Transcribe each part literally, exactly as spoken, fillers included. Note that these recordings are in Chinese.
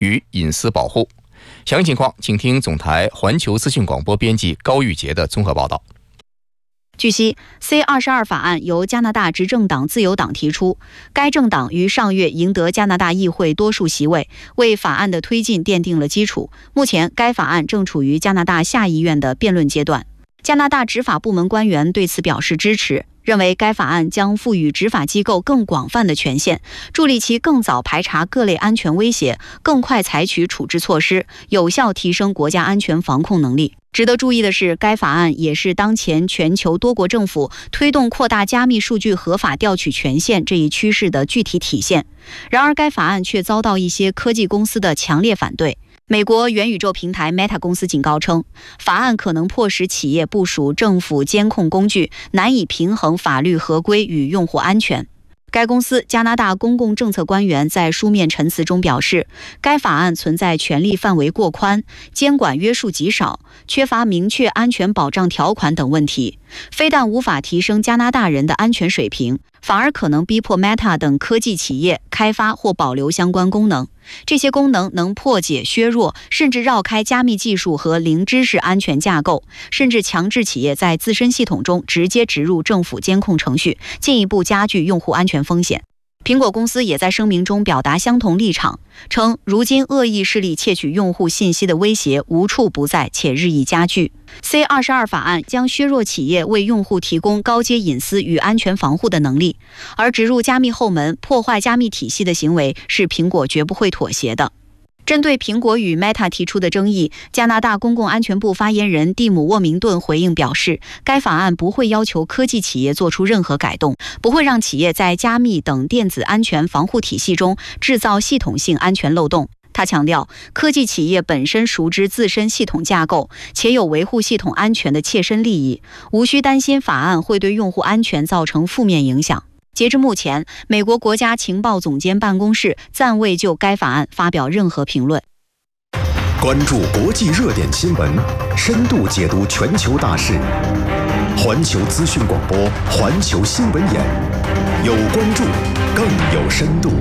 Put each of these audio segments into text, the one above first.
与隐私保护。详细情况，请听总台环球资讯广播编辑高玉杰的综合报道。 据悉 C 二十二 法案由加拿大执政党自由党提出，该政党于上月赢得加拿大议会多数席位，为法案的推进奠定了基础。目前该法案正处于加拿大下议院的辩论阶段。加拿大执法部门官员对此表示支持，认为该法案将赋予执法机构更广泛的权限，助力其更早排查各类安全威胁，更快采取处置措施，有效提升国家安全防控能力。值得注意的是，该法案也是当前全球多国政府推动扩大加密数据合法调取权限这一趋势的具体体现。然而，该法案却遭到一些科技公司的强烈反对。美国元宇宙平台 Meta 公司警告称，法案可能迫使企业部署政府监控工具，难以平衡法律合规与用户安全。该公司加拿大公共政策官员在书面陈词中表示，该法案存在权力范围过宽、监管约束极少、缺乏明确安全保障条款等问题，非但无法提升加拿大人的安全水平，反而可能逼迫 Meta 等科技企业开发或保留相关功能。这些功能能破解、削弱，甚至绕开加密技术和零知识安全架构，甚至强制企业在自身系统中直接植入政府监控程序，进一步加剧用户安全风险。苹果公司也在声明中表达相同立场，称如今恶意势力窃取用户信息的威胁无处不在，且日益加剧。C 二十二 法案将削弱企业为用户提供高阶隐私与安全防护的能力，而植入加密后门、破坏加密体系的行为是苹果绝不会妥协的。针对苹果与 Meta 提出的争议，加拿大公共安全部发言人蒂姆·沃明顿回应表示，该法案不会要求科技企业做出任何改动，不会让企业在加密等电子安全防护体系中制造系统性安全漏洞。他强调，科技企业本身熟知自身系统架构，且有维护系统安全的切身利益，无需担心法案会对用户安全造成负面影响。截至目前，美国国家情报总监办公室暂未就该法案发表任何评论。 关注国际热点新闻，深度解读全球大事。环球资讯广播，环球新闻眼，有关注，更有深度。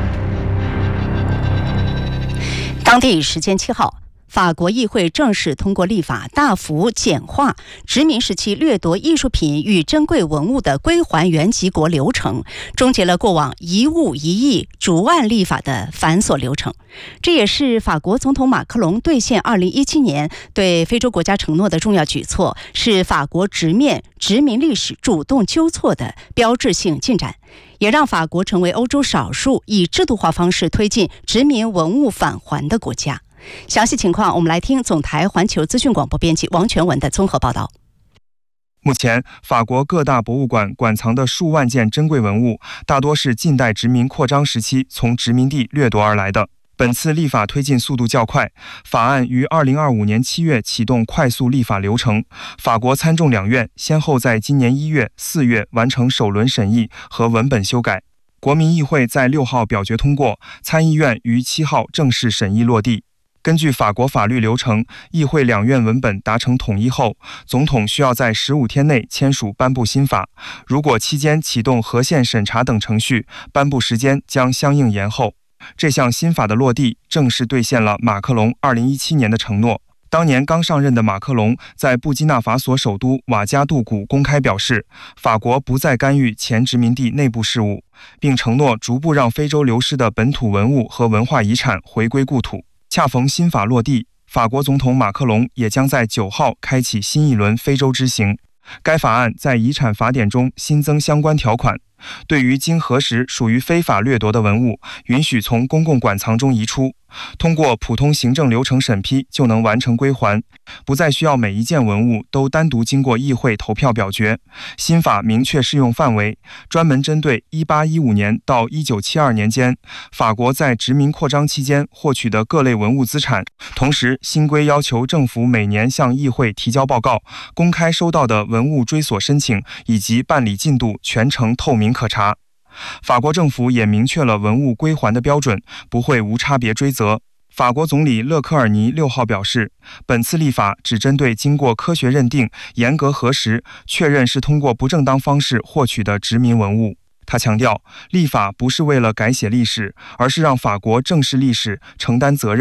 当地时间七号，法国议会正式通过立法，大幅简化殖民时期掠夺艺术品与珍贵文物的归还原籍国流程，终结了过往一物一役逐案立法的繁琐流程。这也是法国总统马克龙兑现二零一七年对非洲国家承诺的重要举措，是法国直面殖民历史主动纠错的标志性进展，也让法国成为欧洲少数以制度化方式推进殖民文物返还的国家。详细情况，我们来听总台环球资讯广播编辑王全文的综合报道。 目前，法国各大博物馆馆藏的数万件珍贵文物，大多是近代殖民扩张时期从殖民地掠夺而来的。本次立法推进速度较快，法案于二零二五年七月启动快速立法流程。法国参众两院先后在今年一月、四月完成首轮审议和文本修改。国民议会在六号表决通过，参议院于七号正式审议落地。根据法国法律流程，议会两院文本达成统一后，总统需要在十五天内签署颁布新法。如果期间启动合宪审查等程序，颁布时间将相应延后。这项新法的落地，正式兑现了马克龙二零一七年的承诺。当年刚上任的马克龙在布基纳法索首都瓦加杜古公开表示，法国不再干预前殖民地内部事务，并承诺逐步让非洲流失的本土文物和文化遗产回归故土。恰逢新法落地，法国总统马克龙也将在九号开启新一轮非洲之行。该法案在遗产法典中新增相关条款，对于经核实属于非法掠夺的文物，允许从公共馆藏中移出，通过普通行政流程审批就能完成归还，不再需要每一件文物都单独经过议会投票表决。新法明确适用范围，专门针对一八一五年到一九七二年间法国在殖民扩张期间获取的各类文物资产。同时，新规要求政府每年向议会提交报告，公开收到的文物追索申请以及办理进度全程透明可查。法国政府也明确了文物归还的标准，不会无差别追责。法国总理勒科尔尼六号表示，本次立法只针对经过科学认定、严格核实、确认是通过不正当方式获取的殖民文物。他强调，立法不是为了改写历史，而是让法国正视历史，承担责任。